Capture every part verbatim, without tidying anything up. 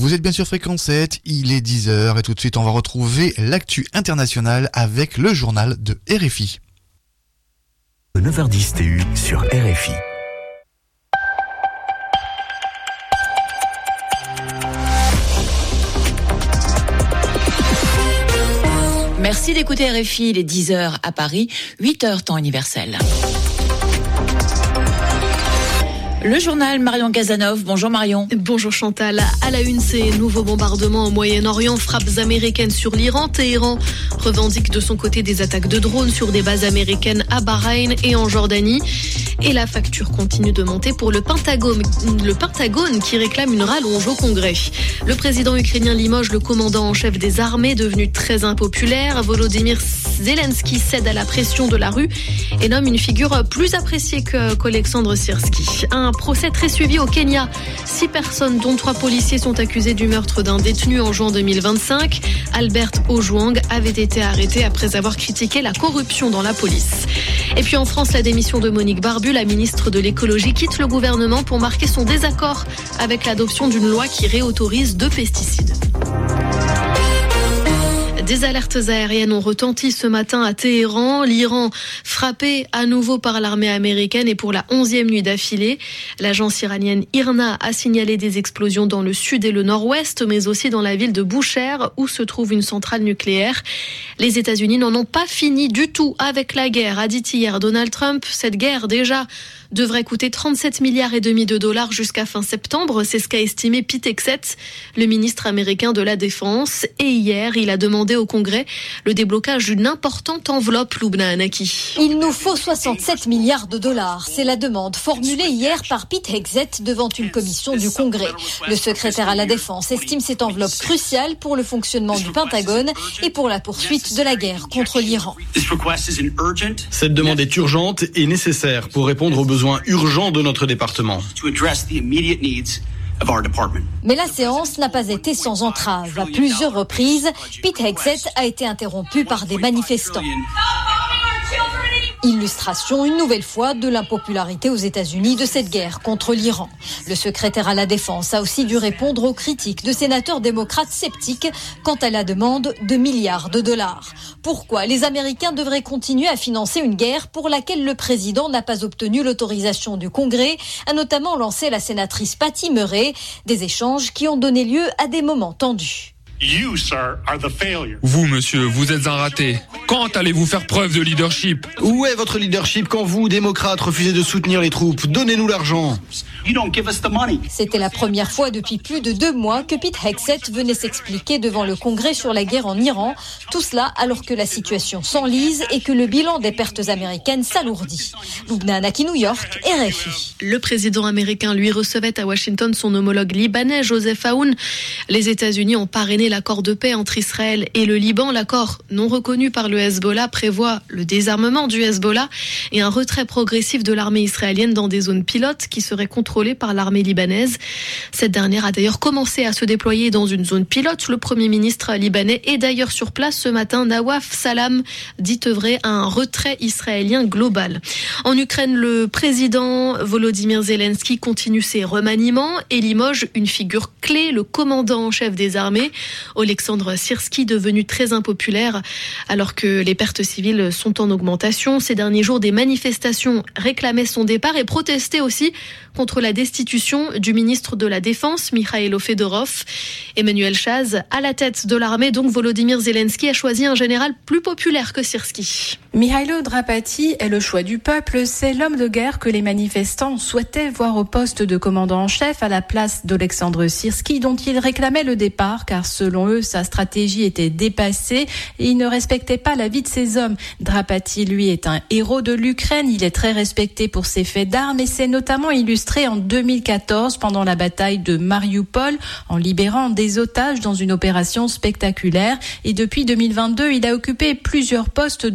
Vous êtes bien sur Fréquence sept, il est dix heures et tout de suite on va retrouver l'actu internationale avec le journal de R F I. neuf heures dix T U sur R F I. Merci d'écouter R F I, il est dix heures à Paris, huit heures temps universel. Le journal Marion Cazenove. Bonjour Marion. Bonjour Chantal. À la une, ces nouveaux bombardements au Moyen-Orient, frappes américaines sur l'Iran. Téhéran revendique de son côté des attaques de drones sur des bases américaines à Bahreïn et en Jordanie. Et la facture continue de monter pour le Pentagone, le Pentagone qui réclame une rallonge au Congrès. Le président ukrainien limoge le commandant en chef des armées, devenu très impopulaire. Volodymyr Zelensky cède à la pression de la rue et nomme une figure plus appréciée que, qu'Olexandre Sirski. Un procès très suivi au Kenya. Six personnes, dont trois policiers, sont accusées du meurtre d'un détenu en juin deux mille vingt-cinq. Albert Ojwang avait été arrêté après avoir critiqué la corruption dans la police. Et puis en France, la démission de Monique Barbu, la ministre de l'écologie, quitte le gouvernement pour marquer son désaccord avec l'adoption d'une loi qui réautorise deux pesticides. Des alertes aériennes ont retenti ce matin à Téhéran. L'Iran frappé à nouveau par l'armée américaine et pour la onzième nuit d'affilée. L'agence iranienne I R N A a signalé des explosions dans le sud et le nord-ouest, mais aussi dans la ville de Boucher, où se trouve une centrale nucléaire. Les États-Unis n'en ont pas fini du tout avec la guerre, a dit hier Donald Trump. Cette guerre, déjà, devrait coûter trente-sept milliards et demi de dollars jusqu'à fin septembre. C'est ce qu'a estimé Pete Hegseth, le ministre américain de la Défense. Et hier, il a demandé au Congrès le déblocage d'une importante enveloppe, Loubna Anaki. Il nous faut soixante-sept milliards de dollars. C'est la demande formulée hier par Pete Hegseth devant une commission du Congrès. Le secrétaire à la Défense estime cette enveloppe cruciale pour le fonctionnement du Pentagone et pour la poursuite de la guerre contre l'Iran. Cette demande est urgente et nécessaire pour répondre aux besoins urgents de notre département. Mais la séance n'a pas été sans entrave. À plusieurs reprises, Pete Hegseth a été interrompu par des manifestants. Illustration une nouvelle fois de l'impopularité aux États-Unis de cette guerre contre l'Iran. Le secrétaire à la Défense a aussi dû répondre aux critiques de sénateurs démocrates sceptiques quant à la demande de milliards de dollars. Pourquoi les Américains devraient continuer à financer une guerre pour laquelle le président n'a pas obtenu l'autorisation du Congrès, a notamment lancé la sénatrice Patty Murray, des échanges qui ont donné lieu à des moments tendus. You, sir, are the failure. Vous, monsieur, vous êtes un raté. Quand allez-vous faire preuve de leadership ? Où est votre leadership quand vous, démocrates, refusez de soutenir les troupes ? Donnez-nous l'argent. You don't give us the money. C'était la première fois depuis plus de deux mois que Pete Hegseth venait s'expliquer devant le Congrès sur la guerre en Iran. Tout cela alors que la situation s'enlise et que le bilan des pertes américaines s'alourdit. Loubna Anaki, New York, R F I. Le président américain, lui, recevait à Washington son homologue libanais, Joseph Aoun. Les États-Unis ont parrainé l'accord de paix entre Israël et le Liban. L'accord non reconnu par le Hezbollah prévoit le désarmement du Hezbollah et un retrait progressif de l'armée israélienne dans des zones pilotes qui seraient contrôlées par l'armée libanaise. Cette dernière a d'ailleurs commencé à se déployer dans une zone pilote. Le Premier ministre libanais est d'ailleurs sur place ce matin. Nawaf Salam dit œuvrer à un retrait israélien global. En Ukraine, le président Volodymyr Zelensky continue ses remaniements et limoge une figure clé, le commandant en chef des armées, Olexandre Sirski, devenu très impopulaire alors que les pertes civiles sont en augmentation. Ces derniers jours, des manifestations réclamaient son départ et protestaient aussi contre la destitution du ministre de la Défense, Mikhailo Fedorov. Emmanuel Chaz, à la tête de l'armée, donc Volodymyr Zelensky a choisi un général plus populaire que Sirski. Mihailo Drapati est le choix du peuple. C'est l'homme de guerre que les manifestants souhaitaient voir au poste de commandant en chef à la place d'Olexandre Sirski, dont ils réclamaient le départ, car selon eux, sa stratégie était dépassée et il ne respectait pas la vie de ses hommes. Drapati, lui, est un héros de l'Ukraine. Il est très respecté pour ses faits d'armes et c'est notamment illustré en deux mille quatorze pendant la bataille de Mariupol, en libérant des otages dans une opération spectaculaire. Et depuis deux mille vingt-deux, il a occupé plusieurs postes de haut commandement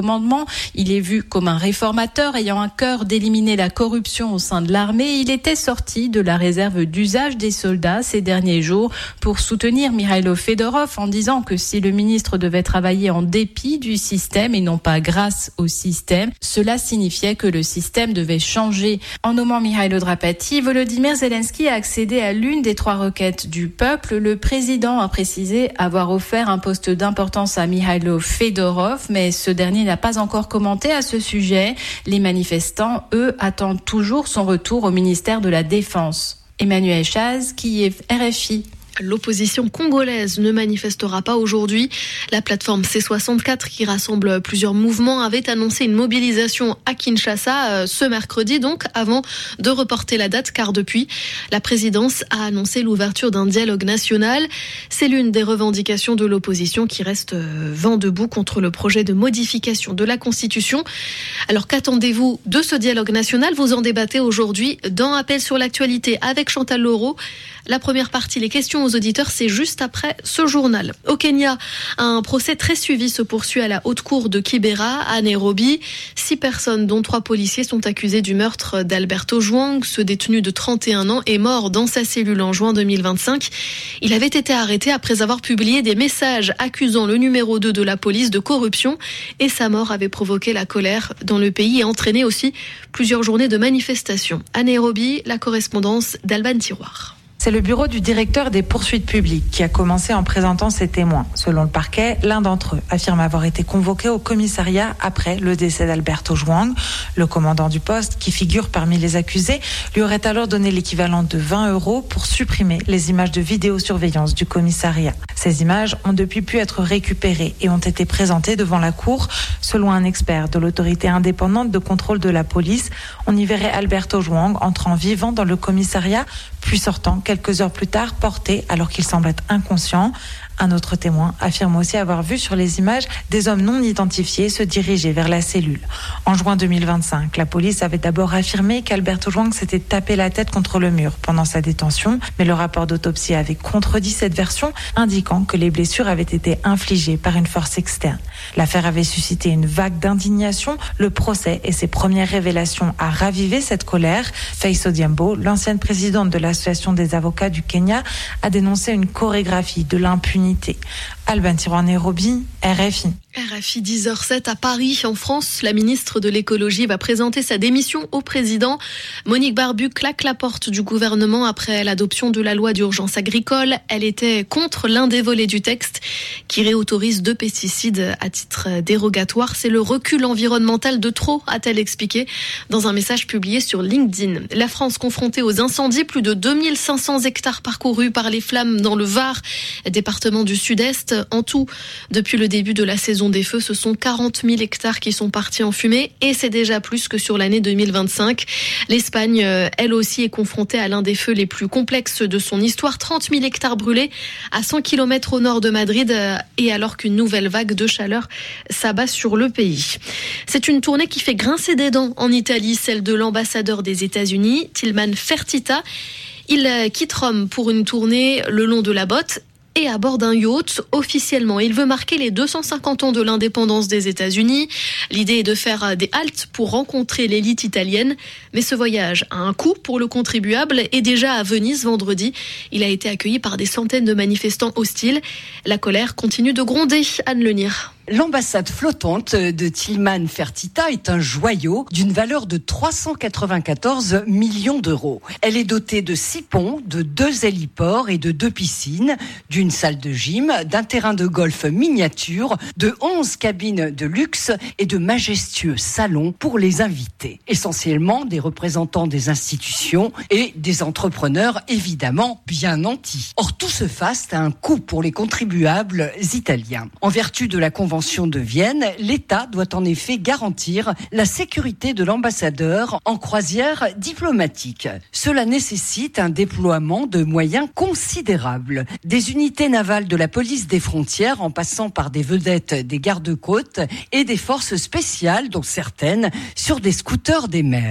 commandement. Il est vu comme un réformateur ayant à cœur d'éliminer la corruption au sein de l'armée. Il était sorti de la réserve d'usage des soldats ces derniers jours pour soutenir Mikhailo Fedorov en disant que si le ministre devait travailler en dépit du système et non pas grâce au système, cela signifiait que le système devait changer. En nommant Mikhailo Drapati, Volodymyr Zelensky a accédé à l'une des trois requêtes du peuple. Le président a précisé avoir offert un poste d'importance à Mikhailo Fedorov, mais ce dernier n'a pas encore commenté à ce sujet. Les manifestants, eux, attendent toujours son retour au ministère de la Défense. Emmanuel Chaz, Kiev, R F I. L'opposition congolaise ne manifestera pas aujourd'hui. La plateforme C soixante-quatre, qui rassemble plusieurs mouvements, avait annoncé une mobilisation à Kinshasa ce mercredi, donc avant de reporter la date, car depuis, la présidence a annoncé l'ouverture d'un dialogue national. C'est l'une des revendications de l'opposition qui reste vent debout contre le projet de modification de la Constitution. Alors qu'attendez-vous de ce dialogue national ? Vous en débattez aujourd'hui dans Appel sur l'actualité avec Chantal Laureau. La première partie, les questions aux auditeurs, c'est juste après ce journal. Au Kenya, un procès très suivi se poursuit à la haute cour de Kibera, à Nairobi. Six personnes, dont trois policiers, sont accusées du meurtre d'Alberto Ojwang. Ce détenu de trente et un ans est mort dans sa cellule en juin deux mille vingt-cinq. Il avait été arrêté après avoir publié des messages accusant le numéro deux de la police de corruption. Et sa mort avait provoqué la colère dans le pays et entraîné aussi plusieurs journées de manifestations. À Nairobi, la correspondance d'Alban Tiroir. C'est le bureau du directeur des poursuites publiques qui a commencé en présentant ses témoins. Selon le parquet, l'un d'entre eux affirme avoir été convoqué au commissariat après le décès d'Alberto Ojwang. Le commandant du poste, qui figure parmi les accusés, lui aurait alors donné l'équivalent de vingt euros pour supprimer les images de vidéosurveillance du commissariat. Ces images ont depuis pu être récupérées et ont été présentées devant la cour. Selon un expert de l'autorité indépendante de contrôle de la police, on y verrait Alberto Ojwang entrant vivant dans le commissariat, puis sortant quelques heures plus tard, porté alors qu'il semble être inconscient. Un autre témoin affirme aussi avoir vu sur les images des hommes non identifiés se diriger vers la cellule. En juin deux mille vingt-cinq, la police avait d'abord affirmé qu'Alberto Ojwang s'était tapé la tête contre le mur pendant sa détention, mais le rapport d'autopsie avait contredit cette version, indiquant que les blessures avaient été infligées par une force externe. L'affaire avait suscité une vague d'indignation. Le procès et ses premières révélations a ravivé cette colère. Faith Odhiambo, l'ancienne présidente de l'Association des avocats du Kenya, a dénoncé une chorégraphie de l'impunité. Alban Tiroir, Nairobi, R F I. R F I dix heures sept à Paris, en France. La ministre de l'écologie va présenter sa démission au président. Monique Barbu claque la porte du gouvernement après l'adoption de la loi d'urgence agricole. Elle était contre l'un des volets du texte qui réautorise deux pesticides à titre dérogatoire. C'est le recul environnemental de trop, a-t-elle expliqué dans un message publié sur LinkedIn. La France confrontée aux incendies, plus de deux mille cinq cents hectares parcourus par les flammes dans le Var, département du Sud-Est. En tout, depuis le début de la saison des feux, ce sont quarante mille hectares qui sont partis en fumée et c'est déjà plus que sur l'année deux mille vingt-cinq. L'Espagne, elle aussi, est confrontée à l'un des feux les plus complexes de son histoire. trente mille hectares brûlés à cent kilomètres au nord de Madrid et alors qu'une nouvelle vague de chaleur s'abat sur le pays. C'est une tournée qui fait grincer des dents en Italie, celle de l'ambassadeur des États-Unis, Tilman Fertitta. Il quitte Rome pour une tournée le long de la Botte et à bord d'un yacht. Officiellement, il veut marquer les deux cent cinquante ans de l'indépendance des États-Unis. L'idée est de faire des haltes pour rencontrer l'élite italienne. Mais ce voyage a un coût pour le contribuable et déjà à Venise vendredi, il a été accueilli par des centaines de manifestants hostiles. La colère continue de gronder. Anne Lenir. L'ambassade flottante de Tilman Fertitta est un joyau d'une valeur de trois cent quatre-vingt-quatorze millions d'euros. Elle est dotée de six ponts, de deux héliports et de deux piscines, d'une salle de gym, d'un terrain de golf miniature, de onze cabines de luxe et de majestueux salons pour les invités. Essentiellement des représentants des institutions et des entrepreneurs évidemment bien nantis. Or tout ce faste a un coût pour les contribuables italiens. En vertu de la Convention de Vienne, l'État doit en effet garantir la sécurité de l'ambassadeur en croisière diplomatique. Cela nécessite un déploiement de moyens considérables. Des unités navales de la police des frontières en passant par des vedettes des gardes-côtes et des forces spéciales, dont certaines sur des scooters des mers.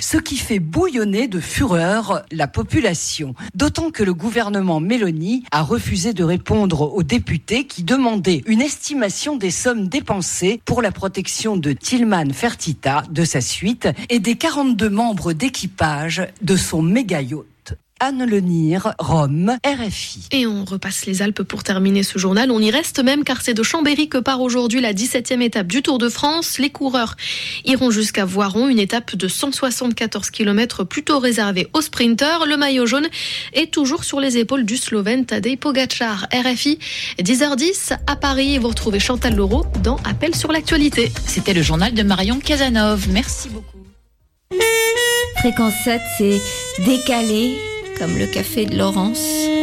ce qui fait bouillonner de fureur la population. D'autant que le gouvernement Meloni a refusé de répondre aux députés qui demandaient une estimation des sommes dépensées pour la protection de Tilman Fertitta, de sa suite, et des quarante-deux membres d'équipage de son méga-yacht. Anne Lenire, Rome, R F I. Et on repasse les Alpes pour terminer ce journal. On y reste même car c'est de Chambéry que part aujourd'hui la dix-septième étape du Tour de France. Les coureurs iront jusqu'à Voiron, une étape de cent soixante-quatorze kilomètres plutôt réservée aux sprinteurs. Le maillot jaune est toujours sur les épaules du Slovène Tadej Pogačar. R F I, dix heures dix à Paris. Et vous retrouvez Chantal Leroux dans Appel sur l'actualité. C'était le journal de Marion Casanov. Merci beaucoup. Fréquence sept, c'est décalé, comme le café de Laurence.